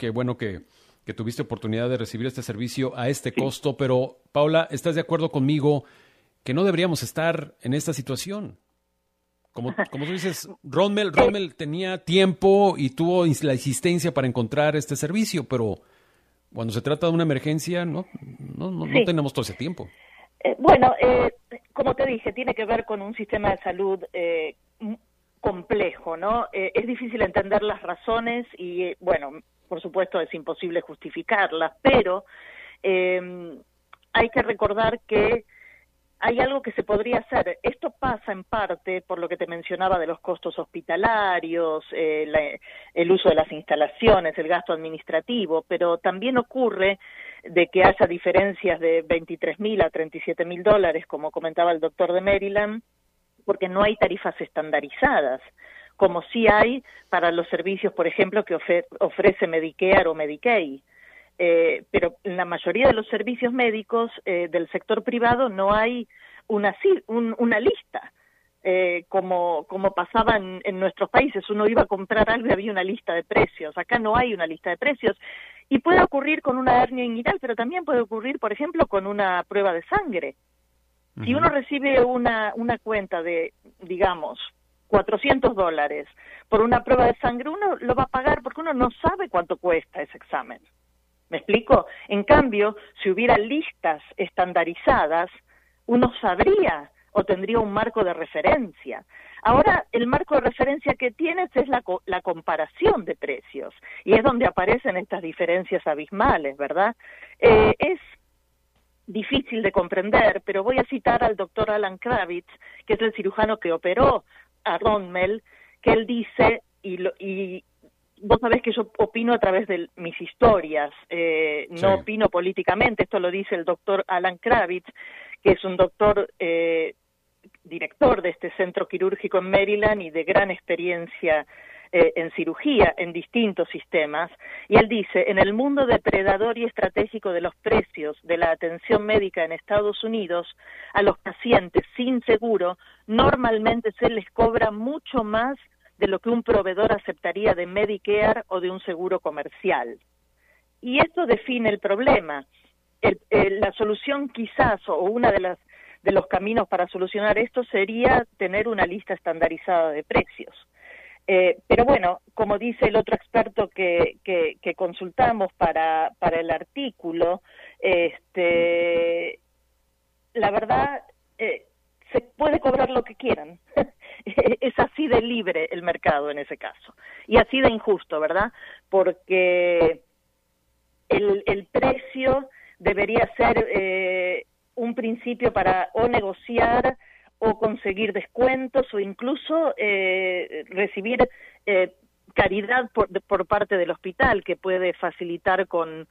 qué bueno que tuviste oportunidad de recibir este servicio a este Sí. costo, pero Paula, ¿estás de acuerdo conmigo que no deberíamos estar en esta situación? Como tú dices, Rommel tenía tiempo y tuvo la insistencia para encontrar este servicio, pero cuando se trata de una emergencia, no Sí. tenemos todo ese tiempo. Bueno, como te dije, tiene que ver con un sistema de salud complejo, ¿no? Es difícil entender las razones y, bueno, por supuesto es imposible justificarlas, pero hay que recordar que hay algo que se podría hacer. Esto pasa en parte por lo que te mencionaba de los costos hospitalarios, el uso de las instalaciones, el gasto administrativo, pero también ocurre de que haya diferencias de $23,000 a $37,000, como comentaba el doctor de Maryland, porque no hay tarifas estandarizadas, como sí hay para los servicios, por ejemplo, que ofrece Medicare o Medicaid. Pero en la mayoría de los servicios médicos del sector privado no hay una lista, como pasaba en nuestros países. Uno iba a comprar algo y había una lista de precios. Acá no hay una lista de precios. Y puede ocurrir con una hernia inguinal, pero también puede ocurrir, por ejemplo, con una prueba de sangre. Uh-huh. Si uno recibe una cuenta de, digamos, $400 por una prueba de sangre, uno lo va a pagar porque uno no sabe cuánto cuesta ese examen. ¿Me explico? En cambio, si hubiera listas estandarizadas, uno sabría o tendría un marco de referencia. Ahora, el marco de referencia que tienes es la comparación de precios, y es donde aparecen estas diferencias abismales, ¿verdad? Es difícil de comprender, pero voy a citar al doctor Alan Kravitz, que es el cirujano que operó a Rommel, que él dice, y vos sabés que yo opino a través de mis historias, no opino políticamente, esto lo dice el doctor Alan Kravitz, que es un doctor director de este centro quirúrgico en Maryland y de gran experiencia en cirugía en distintos sistemas, y él dice, en el mundo depredador y estratégico de los precios de la atención médica en Estados Unidos, a los pacientes sin seguro normalmente se les cobra mucho más de lo que un proveedor aceptaría de Medicare o de un seguro comercial. Y esto define el problema. La solución quizás, o una de los caminos para solucionar esto sería tener una lista estandarizada de precios. Pero bueno, como dice el otro experto que consultamos para el artículo, la verdad, se puede cobrar lo que quieran. Es así de libre el mercado en ese caso, y así de injusto, ¿verdad? Porque el precio debería ser un principio para o negociar o conseguir descuentos o incluso recibir caridad por parte del hospital, que puede facilitar con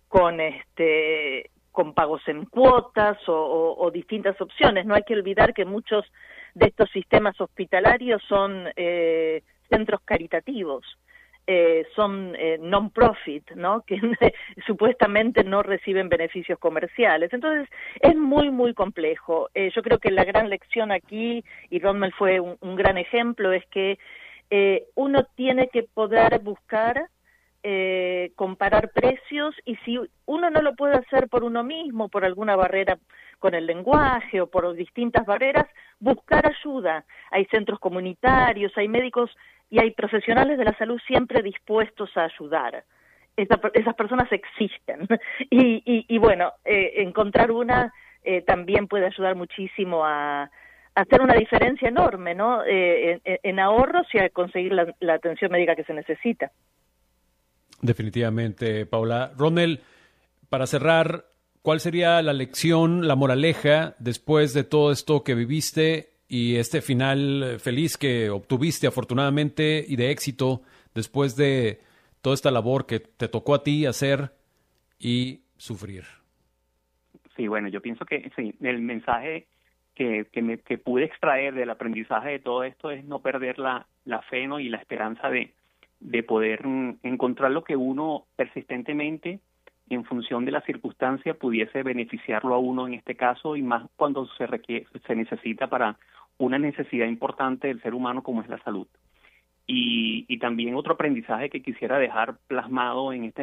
pagos en cuotas o distintas opciones. No hay que olvidar que muchos de estos sistemas hospitalarios son centros caritativos, son non-profit, ¿no? Que supuestamente no reciben beneficios comerciales. Entonces, es muy, muy complejo. Yo creo que la gran lección aquí, y Rommel fue un gran ejemplo, es que uno tiene que poder buscar comparar precios, y si uno no lo puede hacer por uno mismo, por alguna barrera con el lenguaje o por distintas barreras, buscar ayuda. Hay centros comunitarios, hay médicos y hay profesionales de la salud siempre dispuestos a ayudar. Esas personas existen y bueno, encontrar una también puede ayudar muchísimo a hacer una diferencia enorme, ¿no? En ahorros y a conseguir la atención médica que se necesita. Definitivamente, Paula. Rommel, para cerrar, ¿cuál sería la lección, la moraleja, después de todo esto que viviste y este final feliz que obtuviste afortunadamente y de éxito después de toda esta labor que te tocó a ti hacer y sufrir? Sí, bueno, yo pienso que sí, el mensaje que pude extraer del aprendizaje de todo esto es no perder la fe, ¿no? Y la esperanza de poder encontrar lo que uno persistentemente, en función de la circunstancia, pudiese beneficiarlo a uno en este caso, y más cuando se necesita para una necesidad importante del ser humano como es la salud. Y también otro aprendizaje que quisiera dejar plasmado en este